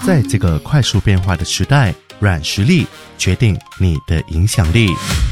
在这个快速变化的时代，软实力决定你的影响力。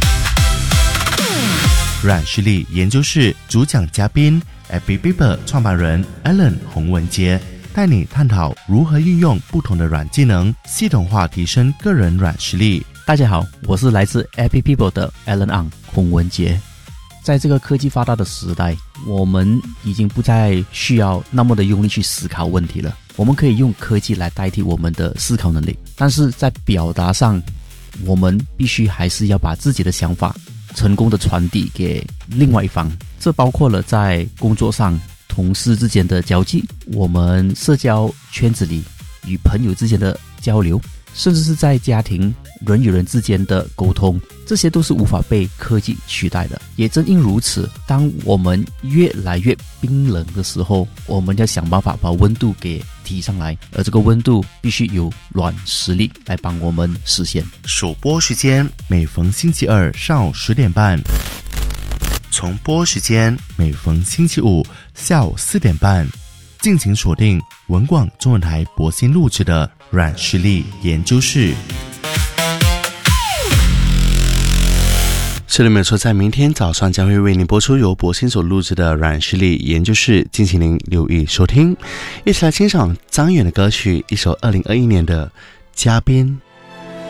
软实力研究室主讲嘉宾 AppyBibb 创办人 Alan 洪文杰，带你探讨如何运用不同的软技能，系统化提升个人软实力。 大家好，我是来自 AppyBibb 的 Alan 洪文杰。在这个科技发达的时代，我们已经不再需要那么的用力去思考问题了，我们可以用科技来代替我们的思考能力，但是在表达上，我们必须还是要把自己的想法成功的传递给另外一方。这包括了在工作上同事之间的交际，我们社交圈子里与朋友之间的交流，甚至是在家庭人与人之间的沟通，这些都是无法被科技取代的。也正因如此，当我们越来越冰冷的时候，我们要想办法把温度给提上来，而这个温度必须有软实力来帮我们实现。 首播时间每逢星期二上午10点半，重播时间每逢星期五下午4点半，敬请锁定文广中文台博兴录制的软实力研究室。是的，没有错，在明天早上将会为您播出由博兴所录制的软实力研究室，敬请您留意收听。一起来欣赏张远的歌曲，一首2021年的嘉宾。